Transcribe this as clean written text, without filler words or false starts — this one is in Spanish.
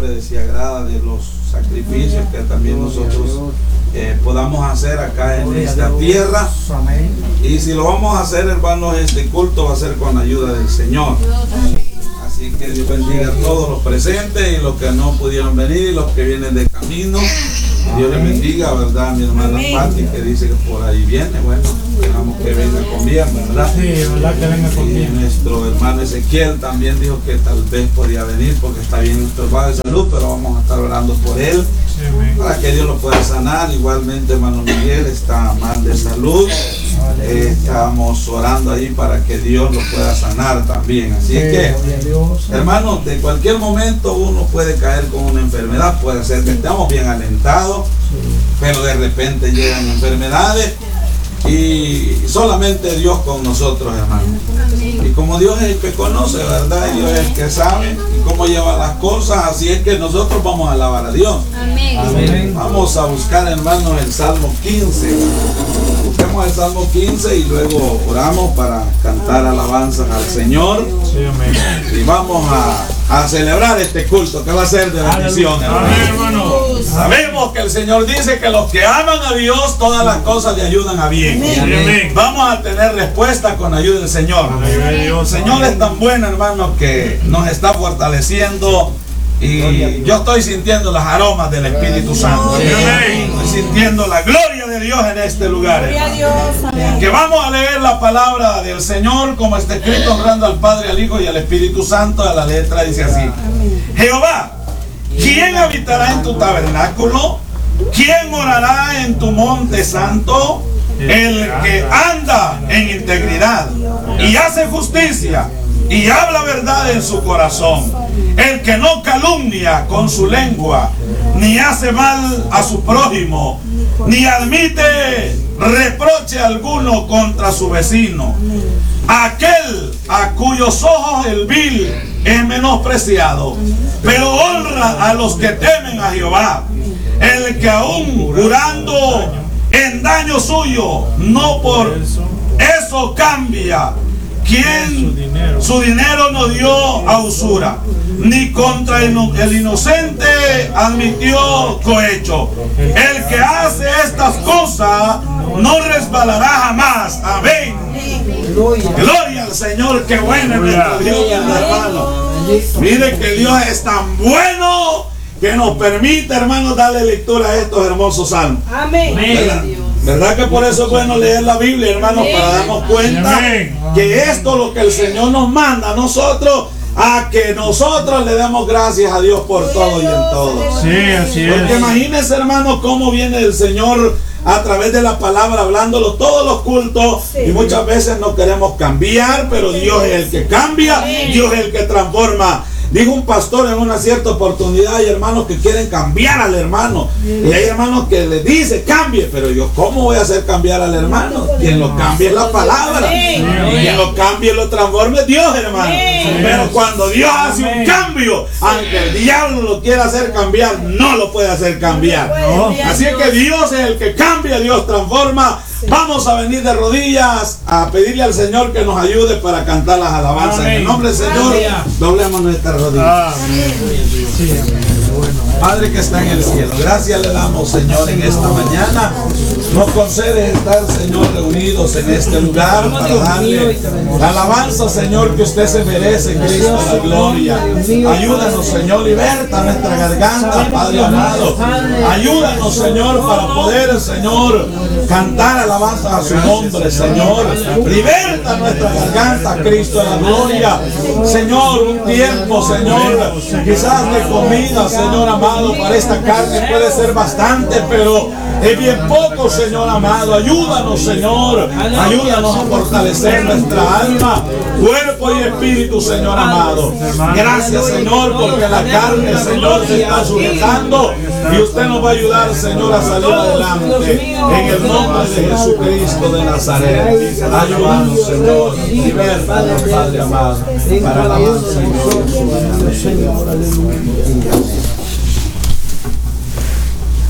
siempre se agrada de los sacrificios que también nosotros podamos hacer acá en esta tierra. Y si lo vamos a hacer, hermanos, este culto va a ser con la ayuda del Señor. Así que Dios bendiga a todos los presentes y los que no pudieron venir y los que vienen de camino. Dios les bendiga, ¿verdad? Mi hermana Pati, que dice que por ahí viene. Bueno, esperamos que venga con bien, ¿verdad? Sí, ¿verdad? Que venga con bien. Nuestro hermano Ezequiel también dijo que tal vez podía venir porque está bien estorbado de salud, pero vamos a estar orando por él para que Dios lo pueda sanar. Igualmente, hermano Miguel está mal de salud. Estamos orando ahí para que Dios lo pueda sanar también. Así es que, hermanos, de cualquier momento uno puede caer con una enfermedad. Puede ser que estemos bien alentados, pero de repente llegan enfermedades y solamente Dios con nosotros, hermanos. Y como Dios es el que conoce, ¿verdad? Y Dios es el que sabe y cómo lleva las cosas. Así es que nosotros vamos a alabar a Dios. Amén. Vamos a buscar, hermanos, el Salmo 15. Busquemos el Salmo 15 y luego oramos para cantar alabanzas al Señor. Sí, amén. Y vamos a celebrar este culto que va a ser de bendición. Amén, hermano. Sabemos que el Señor dice que los que aman a Dios, todas las cosas le ayudan a bien. Amén. Vamos a tener respuesta con la ayuda del Señor. El Señor es tan bueno, hermano, que nos está fortaleciendo. Y yo estoy sintiendo los aromas del Espíritu Santo. Estoy sintiendo la gloria de Dios en este lugar. Que vamos a leer la palabra del Señor como está escrito, honrando al Padre, al Hijo y al Espíritu Santo. A la letra dice así: Jehová, ¿quién habitará en tu tabernáculo? ¿Quién morará en tu monte santo? El que anda en integridad y hace justicia y habla verdad en su corazón, el que no calumnia con su lengua, ni hace mal a su prójimo, ni admite reproche alguno contra su vecino, aquel a cuyos ojos el vil es menospreciado, pero honra a los que temen a Jehová, el que aún jurando en daño suyo, no por eso cambia, quien su dinero no dio a usura, ni contra el inocente admitió cohecho. El que hace estas cosas no resbalará jamás. Amén. Gloria al Señor. Qué bueno es nuestro Dios, hermano. Mire que Dios es tan bueno que nos permite, hermanos, darle lectura a estos hermosos salmos. Amén. ¿Verdad que por eso es bueno leer la Biblia, hermanos? Para darnos cuenta que esto es lo que el Señor nos manda a nosotros, a que nosotros le demos gracias a Dios por todo y en todo. Sí, así es. Porque imagínense, hermanos, cómo viene el Señor a través de la palabra, hablándolo todos los cultos, y muchas veces no queremos cambiar, pero Dios es el que cambia, Dios es el que transforma. Dijo un pastor en una cierta oportunidad: hay hermanos que quieren cambiar al hermano, y hay hermanos que le dice cambie, pero yo ¿cómo voy a hacer cambiar al hermano? Quien lo cambie es la palabra, quien lo cambie y lo transforme es Dios, hermano. Pero cuando Dios hace un cambio, aunque el diablo lo quiera hacer cambiar, no lo puede hacer cambiar. Así es que Dios es el que cambia, Dios transforma. Vamos a venir de rodillas a pedirle al Señor que nos ayude para cantar las alabanzas. En el nombre del Señor, doblemos nuestras rodillas. Padre que está en el cielo, gracias le damos, Señor, en esta mañana. Nos concede estar, Señor, reunidos en este lugar para darle la alabanza, Señor, que usted se merece, Cristo, la gloria. Ayúdanos, Señor, liberta nuestra garganta, Padre amado. Ayúdanos, Señor, para poder, Señor, cantar alabanza a su nombre, Señor. Liberta nuestra garganta, Cristo, la gloria. Señor, un tiempo, Señor, quizás de comida, Señor amado, para esta carne puede ser bastante, pero es bien poco, Señor amado. Ayúdanos, Señor. Ayúdanos a fortalecer nuestra alma, cuerpo y espíritu, Señor amado. Gracias, Señor, porque la carne, Señor, se está sujetando y usted nos va a ayudar, Señor, a salir adelante. En el nombre de Jesucristo de Nazaret. Ayúdanos, Señor. Liberta, Padre amado, para la alabanza, Señor. Aleluya.